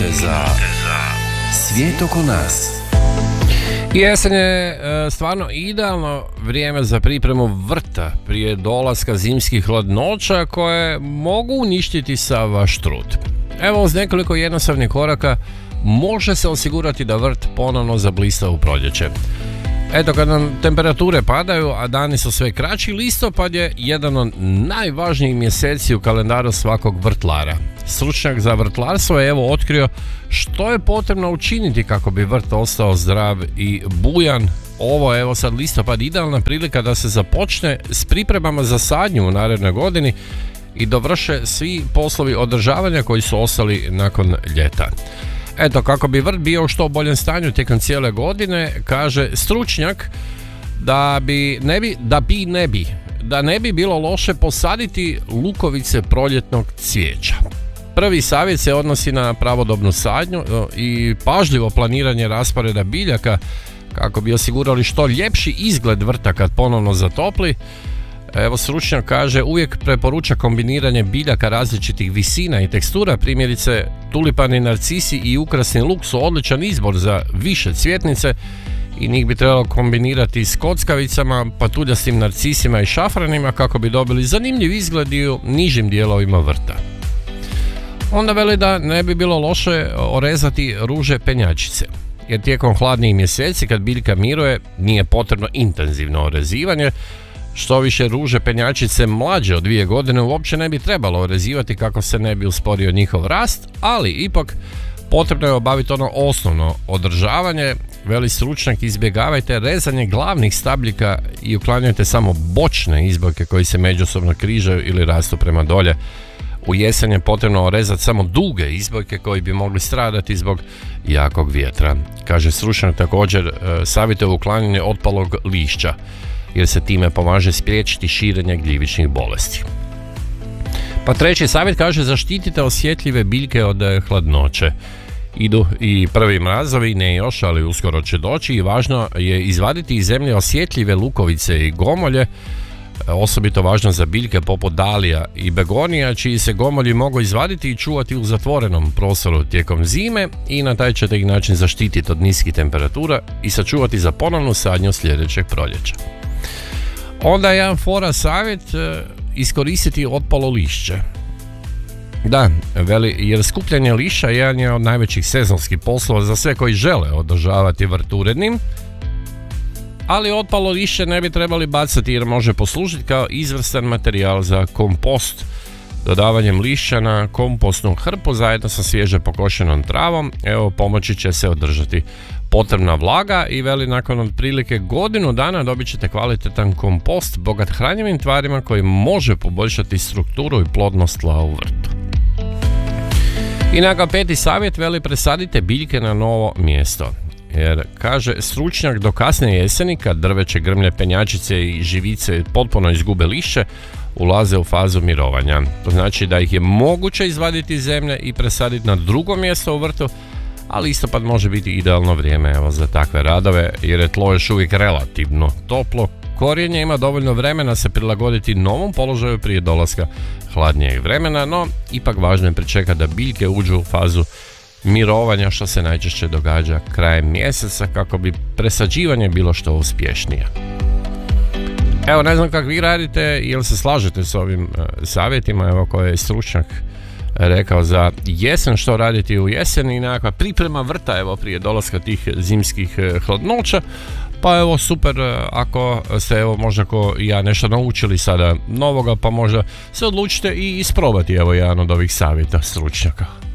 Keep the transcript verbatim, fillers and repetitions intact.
za svijet oko nas. Jesen je e, stvarno idealno vrijeme za pripremu vrta prije dolaska zimskih hladnoća koje mogu uništiti sav vaš trud. Evo, uz nekoliko jednostavnih koraka može se osigurati da vrt ponovno zablista u proljeće. Eto, kad nam temperature padaju, a dani su sve kraći, listopad je jedan od najvažnijih mjeseci u kalendaru svakog vrtlara. Stručnjak za vrtlarstvo je evo otkrio što je potrebno učiniti kako bi vrt ostao zdrav i bujan. Ovo je evo sad listopad idealna prilika da se započne s pripremama za sadnju u narednoj godini i dovrše svi poslovi održavanja koji su ostali nakon ljeta. Eto, kako bi vrt bio u što boljem stanju tijekom cijele godine, kaže stručnjak da bi ne bi, da bi ne bi, da ne bi bilo loše posaditi lukovice proljetnog cvijeća. Prvi savjet se odnosi na pravodobnu sadnju i pažljivo planiranje rasporeda biljaka kako bi osigurali što ljepši izgled vrta kad ponovno zatopli. Evo, stručnjak kaže uvijek preporuča kombiniranje biljaka različitih visina i tekstura, primjerice tulipani, narcisi i ukrasni luk su odličan izbor za više cvjetnice i njih bi trebalo kombinirati s kockavicama, patuljastim narcisima i šafranima kako bi dobili zanimljiv izgled i u nižim dijelovima vrta. Onda veli da ne bi bilo loše orezati ruže penjačice, jer tijekom hladnijih mjeseci kad biljka miruje nije potrebno intenzivno orezivanje. Što više, ruže penjačice mlađe od dvije godine uopće ne bi trebalo orezivati kako se ne bi usporio njihov rast, ali ipak potrebno je obaviti ono osnovno održavanje. Veli stručnjak, izbjegavajte rezanje glavnih stabljika i uklanjajte samo bočne izbojke koji se međusobno križaju ili rastu prema dolje. U jesen je potrebno orezati samo duge izbojke koji bi mogli stradati zbog jakog vjetra. Kaže stručnjak, također savjetuje uklanjanje otpalog lišća, jer se time pomaže spriječiti širenje gljivičnih bolesti. Pa treći savjet kaže, zaštitite osjetljive biljke od hladnoće. Idu i prvi mrazovi, ne još, ali uskoro će doći i važno je izvaditi iz zemlje osjetljive lukovice i gomolje, osobito važno za biljke poput dalija i begonija, čiji se gomolji mogu izvaditi i čuvati u zatvorenom prostoru tijekom zime i na taj ćete ih način zaštititi od niskih temperatura i sačuvati za ponovnu sadnju sljedećeg proljeća. Onda je jedan fora savjet, e, iskoristiti otpalo lišće. Da, veli, jer skupljanje lišća jedan je od najvećih sezonskih poslova za sve koji žele održavati vrt urednim, ali otpalo lišće ne bi trebali bacati jer može poslužiti kao izvrstan materijal za kompost. Dodavanjem lišća na kompostnu hrpu zajedno sa svježe pokošenom travom, evo, pomoći će se održati potrebna vlaga i veli, nakon otprilike godinu dana dobit ćete kvalitetan kompost bogat hranjivim tvarima koji može poboljšati strukturu i plodnost tla u vrtu. I nakon peti savjet, veli, presadite biljke na novo mjesto. Jer, kaže stručnjak, do kasne jeseni kad drveće, grmlje, penjačice i živice potpuno izgube lišće, ulaze u fazu mirovanja. To znači da ih je moguće izvaditi iz zemlje i presaditi na drugo mjesto u vrtu, ali listopad može biti idealno vrijeme evo za takve radove jer je tlo još uvijek relativno toplo. Korijenje ima dovoljno vremena se prilagoditi novom položaju prije dolaska hladnijeg vremena, no ipak važno je pričekati da biljke uđu u fazu mirovanja, što se najčešće događa krajem mjeseca kako bi presađivanje bilo što uspješnije. Evo, ne znam kako vi radite, jel se slažete s ovim uh, savjetima evo koje je stručnjak rekao za jesen, što raditi u jesen i nekakva priprema vrta evo prije dolaska tih zimskih uh, hladnoća. Pa evo, super ako ste evo možda ko ja nešto naučili sada novoga, pa možda se odlučite i isprobati evo jedan od ovih savjeta stručnjaka.